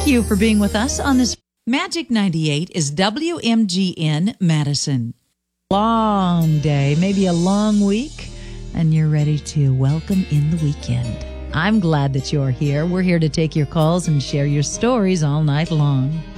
Thank you for being with us on this. Magic 98 is WMGN Madison. Long day, maybe a long week, and you're ready to welcome in the weekend. I'm glad that you're here. We're here to take your calls and share your stories all night long.